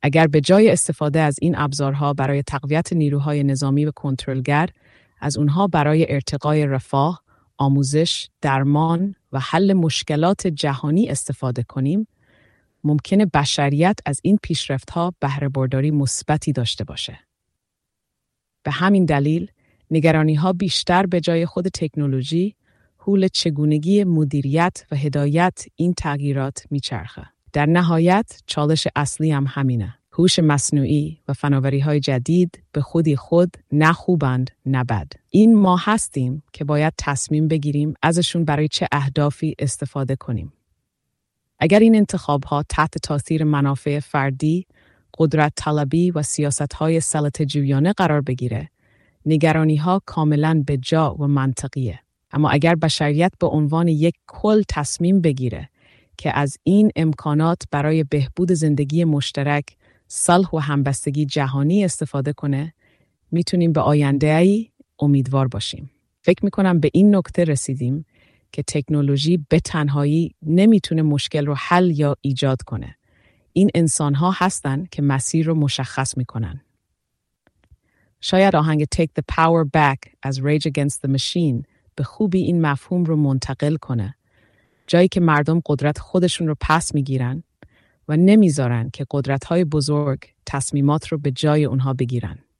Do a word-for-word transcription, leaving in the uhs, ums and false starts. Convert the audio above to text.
اگر به جای استفاده از این ابزارها برای تقویت نیروهای نظامی و کنترلگر، از اونها برای ارتقای رفاه، آموزش، درمان و حل مشکلات جهانی استفاده کنیم، ممکنه بشریت از این پیشرفت‌ها بهره برداری مثبتی داشته باشه. به همین دلیل، نگرانی‌ها بیشتر به جای خود تکنولوژی، حول چگونگی مدیریت و هدایت این تغییرات میچرخه. در نهایت، چالش اصلی هم همینه. هوش مصنوعی و فناوری‌های جدید به خودی خود نه خوبند نه بد. این ما هستیم که باید تصمیم بگیریم ازشون برای چه اهدافی استفاده کنیم. اگر این انتخاب‌ها تحت تاثیر منافع فردی، قدرت طلبی و سیاست‌های سلطه‌جویانه قرار بگیره، نگرانی‌ها کاملاً به جا و منطقیه. اما اگر بشریت به عنوان یک کل تصمیم بگیره که از این امکانات برای بهبود زندگی مشترک، صلح و همبستگی جهانی استفاده کنه، میتونیم به آینده‌ای امیدوار باشیم. فکر میکنم به این نکته رسیدیم که تکنولوژی به تنهایی نمیتونه مشکل رو حل یا ایجاد کنه. این انسان‌ها هستن که مسیر رو مشخص میکنن. شاید آهنگ Take the Power Back از Rage Against the Machine به خوبی این مفهوم رو منتقل کنه. جایی که مردم قدرت خودشون رو پس میگیرن و نمیذارن که قدرت‌های بزرگ تصمیمات رو به جای اونها بگیرن.